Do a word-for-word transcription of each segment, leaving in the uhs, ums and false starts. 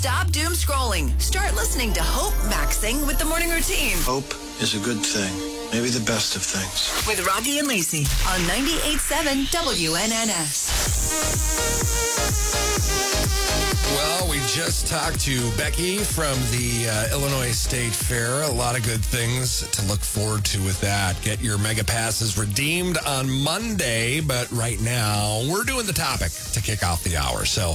Stop doom scrolling. Start listening to Hope Maxing with the morning routine. Hope is a good thing. Maybe the best of things. With Rocky and Lacey on ninety-eight point seven W N N S. Well, we just talked to Becky from the uh, Illinois State Fair. A lot of good things to look forward to with that. Get your mega passes redeemed on Monday, but right now we're doing the topic to kick off the hour. So,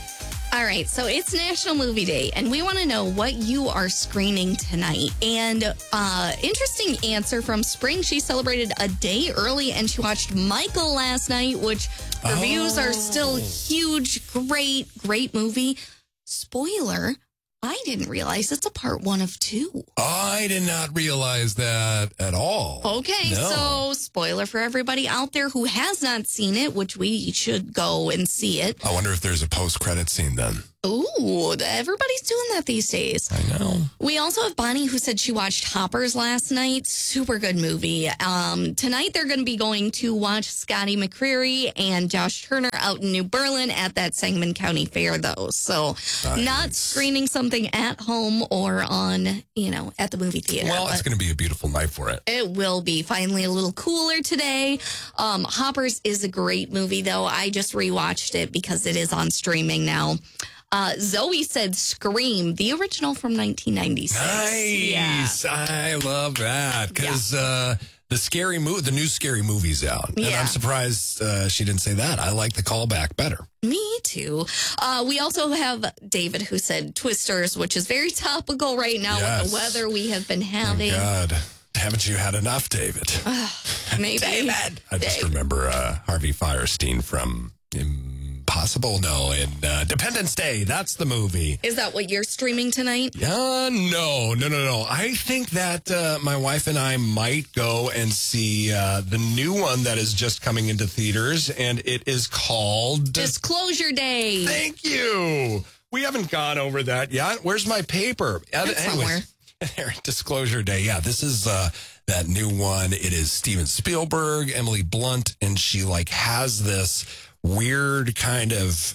all right, so it's National Movie Day, and we want to know what you are screening tonight. And uh, interesting answer from Spring. She celebrated a day early, and she watched Michael last night, which reviews Oh. are still huge. Great, great movie. Spoiler, I didn't realize it's a part one of two. I did not realize that at all. Okay, No. so spoiler for everybody out there who has not seen it, which we should go and see it. I wonder if there's a post-credit scene then. Ooh, everybody's doing that these days. I know. We also have Bonnie who said she watched Hoppers last night. Super good movie. Um, tonight they're going to be going to watch Scotty McCreery and Josh Turner out in New Berlin at that Sangamon County Fair, though. So Nice. not screening something at home or on, you know, at the movie theater. Well, it's but going to be a beautiful night for it. it will be finally a little cooler today. Um, Hoppers is a great movie, though. I just rewatched it because it is on streaming now. Uh, Zoe said Scream, the original from nineteen ninety-six. Nice. Yeah. I love that because uh, the scary movie, the new scary movie's out. And Yeah. I'm surprised uh, she didn't say that. I like the callback better. Me too. Uh, we also have David who said Twisters, which is very topical right now Yes. with the weather we have been Oh, having. God. Haven't you had enough, David? Maybe. David. I just Dave. remember uh, Harvey Firestein from Impossible, no, in uh, Dependence Day. That's the movie. Is that what you're streaming tonight? Uh, no, no, no, no. I think that uh, my wife and I might go and see uh, the new one that is just coming into theaters, and it is called... Disclosure Day. Thank you. We haven't gone over that yet. Where's my paper? Uh, It's anyways, somewhere. there, Disclosure Day. Yeah, this is uh, that new one. It is Steven Spielberg, Emily Blunt, and she like has this weird kind of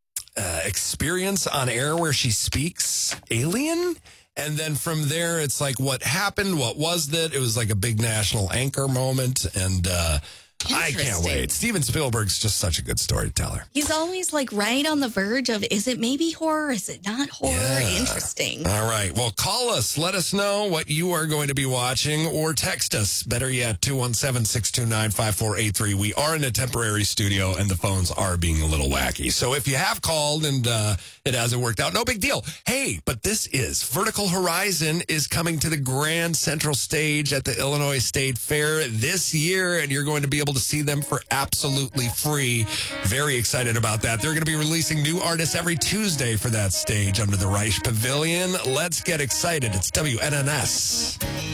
uh, experience on air where she speaks alien. And then from there, it's like, what happened? What was that? It was like a big national anchor moment. And uh, I can't Interesting. wait. Steven Spielberg's just such a good storyteller. He's always like right on the verge of, is it maybe horror? Is it not horror? Yeah. Interesting. All right. Well, call us. Let us know what you are going to be watching or text us. Better yet, two one seven, six two nine, five four eight three. We are in a temporary studio and the phones are being a little wacky. So if you have called and uh, it hasn't worked out, no big deal. Hey, but this is Vertical Horizon is coming to the Grand Central Stage at the Illinois State Fair this year, and you're going to be able to see them for absolutely free. Very excited about that. They're going to be releasing new artists every Tuesday for that stage under the Reich Pavilion. Let's get excited. It's W N N S.